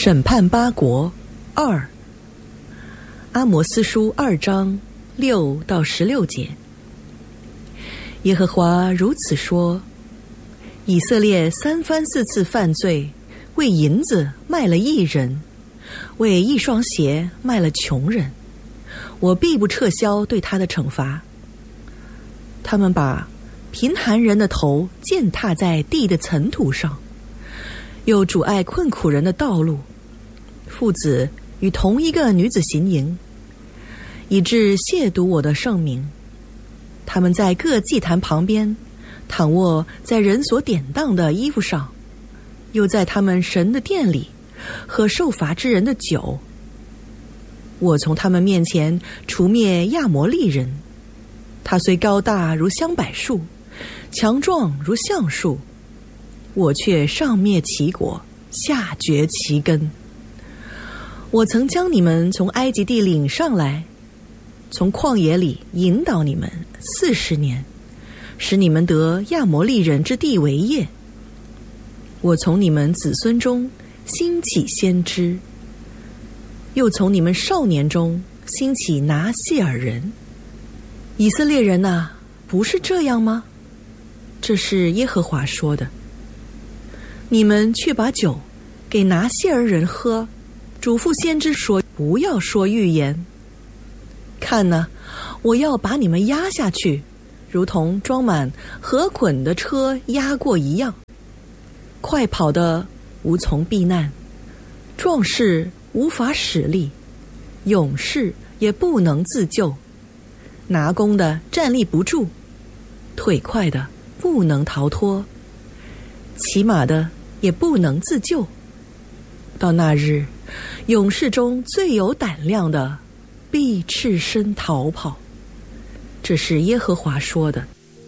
审判八国2，阿摩斯书2章6到16节。耶和华如此说：以色列3番4次犯罪，为银子卖了义人，为一双鞋卖了穷人，我必不撤销对他的惩罚。他们把贫寒人的头践踏在地的尘土上，又阻碍困苦人的道路，父子与同一个女子行淫，以致亵渎我的圣名。他们在各祭坛旁边躺卧在人所典当的衣服上，又在他们神的殿里喝受罚之人的酒。我从他们面前除灭亚摩利人，他虽高大如香柏树，强壮如橡树，我却上灭其国，下绝其根。我曾将你们从埃及地领上来，从旷野里引导你们40年，使你们得亚摩利人之地为业。我从你们子孙中兴起先知，又从你们少年中兴起拿细尔人。以色列人啊，不是这样吗？这是耶和华说的。你们却把酒给拿细尔人喝，嘱咐先知说不要说预言。看哪，我要把你们压下去，如同装满禾捆的车压过一样。快跑的无从避难，壮士无法使力，勇士也不能自救。拿弓的站立不住，腿快的不能逃脱，骑马的也不能自救。到那日，勇士中最有胆量的必赤身逃跑。这是耶和华说的。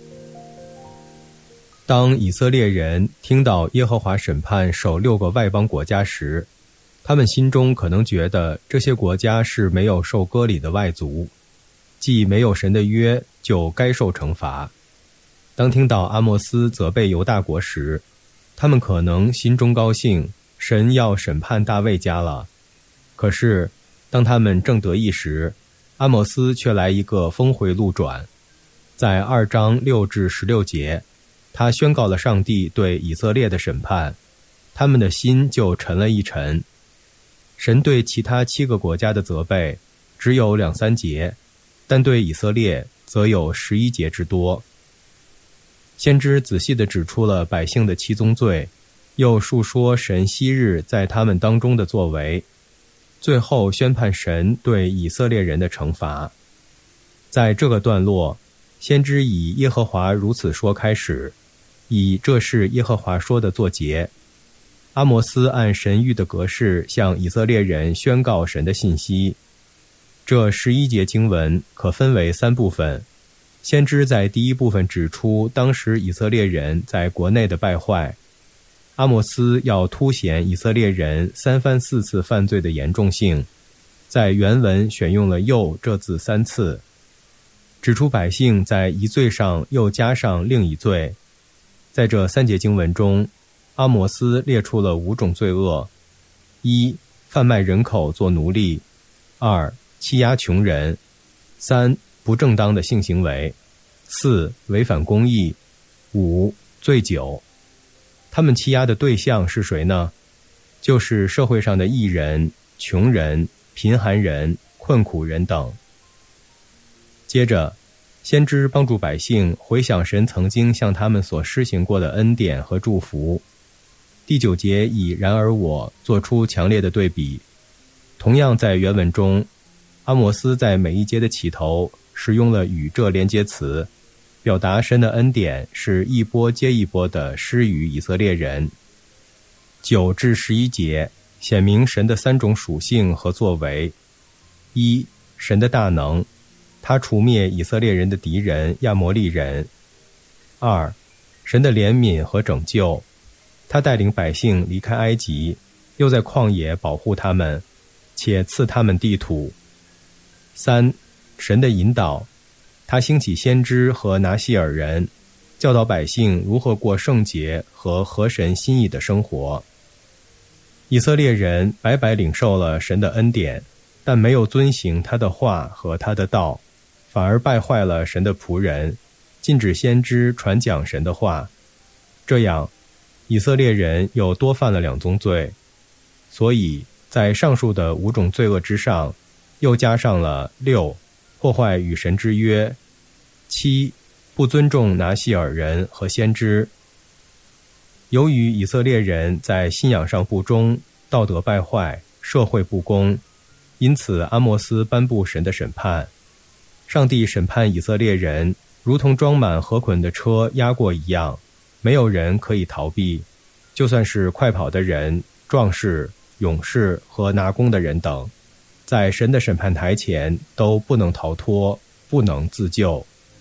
当以色列人听到耶和华审判首6个外邦国家时，他们心中可能觉得这些国家是没有受割礼的外族，既没有神的约，就该受惩罚。当听到阿摩斯责备犹大国时，他们可能心中高兴，神要审判大卫家了。可是当他们正得意时，阿摩斯却来一个峰回路转。在2章6至16节，他宣告了上帝对以色列的审判，他们的心就沉了一沉。神对其他7个国家的责备只有2-3节，但对以色列则有11节之多。先知仔细地指出了百姓的7宗罪，又述说神昔日在他们当中的作为，最后宣判神对以色列人的惩罚。在这个段落，先知以耶和华如此说开始，以这是耶和华说的作结。阿摩斯按神谕的格式向以色列人宣告神的信息。这11节经文可分为3部分。先知在第一部分指出当时以色列人在国内的败坏，阿摩斯要凸显以色列人3番4次犯罪的严重性，在原文选用了又这字3次，指出百姓在一罪上又加上另一罪。在这3节经文中，阿摩斯列出了5种罪恶：1. 贩卖人口做奴隶； 2. 欺压穷人； 3. 不正当的性行为； 4. 违反公义； 5. 醉酒。他们欺压的对象是谁呢？就是社会上的义人、穷人、贫寒人、困苦人等。接着，先知帮助百姓回想神曾经向他们所施行过的恩典和祝福。第9节以然而我做出强烈的对比。同样在原文中，阿摩斯在每一节的起头使用了与这连接词，表达神的恩典是一波接一波的施予以色列人。9至11节显明神的3种属性和作为。1. 神的大能，他除灭以色列人的敌人亚摩利人。2. 神的怜悯和拯救，他带领百姓离开埃及，又在旷野保护他们，且赐他们地土。3. 神的引导，他兴起先知和拿细尔人，教导百姓如何过圣洁和合神心意的生活。 以色列人白白领受了神的恩典，但没有遵行他的话和他的道，反而败坏了神的仆人，禁止先知传讲神的话。这样，以色列人又多犯了2宗罪。所以在上述的5种罪恶之上，又加上了6，破坏与神之约； 7，不尊重拿细尔人和先知。由于以色列人在信仰上不忠，道德败坏，社会不公，因此阿摩斯颁布神的审判。上帝审判以色列人，如同装满河捆的车压过一样，没有人可以逃避，就算是快跑的人、壮士、勇士和拿弓的人等，在神的审判台前都不能逃脱，不能自救。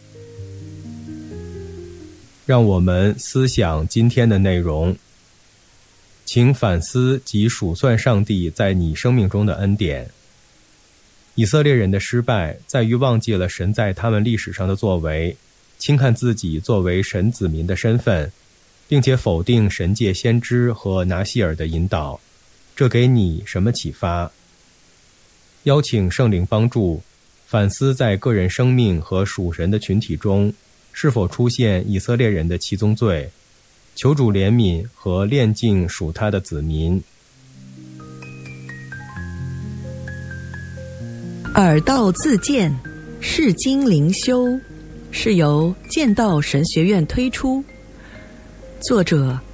让我们思想今天的内容，请反思及数算上帝在你生命中的恩典。以色列人的失败在于忘记了神在他们历史上的作为，轻看自己作为神子民的身份，并且否定神界先知和拿细尔的引导。这给你什么启发？邀请圣灵帮助，反思在个人生命和属神的群体中，是否出现以色列人的7宗罪，求主怜悯和炼净属他的子民。 耳道自荐，释经灵修，是由剑道神学院推出，作者